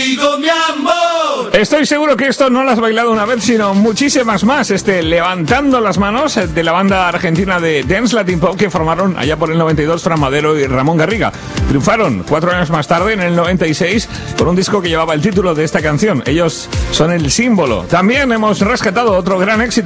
contigo, mi amor. Estoy seguro que esto no lo has bailado una vez, sino muchísimas más. Levantando las manos de la banda argentina de Dance Latin Pop que formaron allá por el 92 Fran Madero y Ramón Garriga. Triunfaron 4 años más tarde, en el 96, con un disco que llevaba el título de esta canción. Ellos son el símbolo. También hemos rescatado otro gran éxito